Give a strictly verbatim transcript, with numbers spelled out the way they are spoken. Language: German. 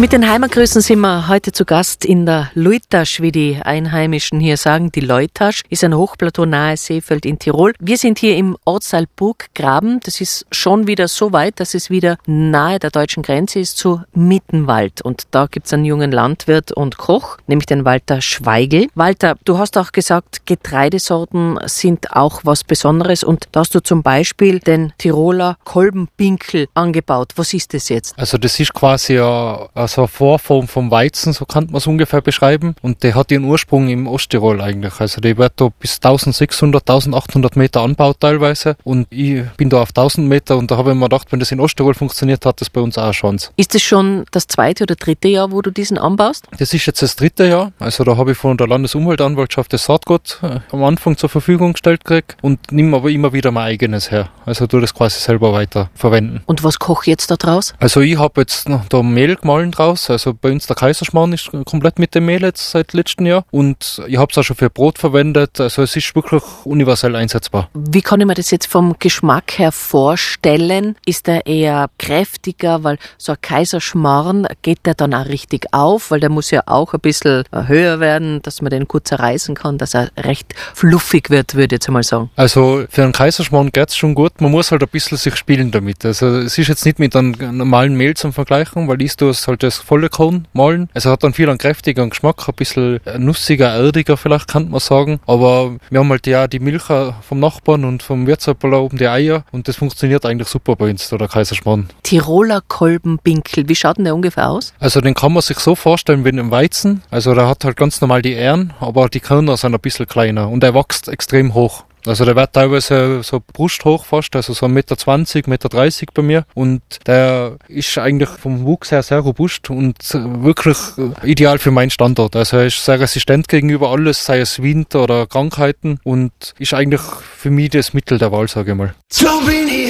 Mit den Heimatgrüßen sind wir heute zu Gast in der Leutasch, wie die Einheimischen hier sagen. Die Leutasch ist ein Hochplateau nahe Seefeld in Tirol. Wir sind hier im Ortsteil Burggraben. Das ist schon wieder so weit, dass es wieder nahe der deutschen Grenze ist zu Mittenwald. Und da gibt es einen jungen Landwirt und Koch, nämlich den Walter Schweigl. Walter, du hast auch gesagt, Getreidesorten sind auch was Besonderes. Und da hast du zum Beispiel den Tiroler Kolbenbinkel angebaut. Was ist das jetzt? Also das ist quasi eine, also eine Vorform vom Weizen, so kann man es ungefähr beschreiben. Und der hat ihren Ursprung im Osttirol eigentlich. Also der wird da bis eintausendsechshundert, eintausendachthundert Meter anbaut teilweise. Und ich bin da auf tausend Meter und da habe ich mir gedacht, wenn das in Osttirol funktioniert, hat das bei uns auch eine Chance. Ist das schon das zweite oder dritte Jahr, wo du diesen anbaust? Das ist jetzt das dritte Jahr. Also da habe ich von der Landesumweltanwaltschaft das Saatgut äh, am Anfang zur Verfügung gestellt gekriegt und nehme aber immer wieder mein eigenes her. Also tue das quasi selber weiter verwenden. Und was koche ich jetzt da draus? Also ich habe jetzt noch da Mehl gemahlen draus. Also bei uns der Kaiserschmarrn ist komplett mit dem Mehl jetzt seit letztem Jahr. Und ich habe es auch schon für Brot verwendet. Also es ist wirklich universell einsetzbar. Wie kann ich mir das jetzt vom Geschmack her vorstellen? Ist der eher kräftiger, weil so ein Kaiserschmarrn geht der dann auch richtig auf, weil der muss ja auch ein bisschen höher werden, dass man den gut zerreißen kann, dass er recht fluffig wird, würde ich jetzt einmal sagen. Also für einen Kaiserschmarrn geht es schon gut. Man muss halt ein bisschen sich spielen damit. Also es ist jetzt nicht mit einem normalen Mehl zum Vergleichen, weil ich tue es halt das volle Korn mahlen. Also hat dann viel einen kräftigeren Geschmack, ein bisschen nussiger, erdiger vielleicht, kann man sagen. Aber wir haben halt ja die Milch vom Nachbarn und vom Wirtshauptler oben die Eier und das funktioniert eigentlich super bei uns, der Kaiserschmarrn. Tiroler Kolbenbinkel, wie schaut denn der ungefähr aus? Also den kann man sich so vorstellen wie ein Weizen. Also der hat halt ganz normal die Ähren, aber die Körner sind ein bisschen kleiner und er wächst extrem hoch. Also der wird teilweise so brusthoch fast, also so ein Meter zwanzig, Meter dreißig bei mir. Und der ist eigentlich vom Wuchs her sehr robust und wirklich ideal für meinen Standort. Also er ist sehr resistent gegenüber alles, sei es Wind oder Krankheiten und ist eigentlich für mich das Mittel der Wahl, sage ich mal. So bin ich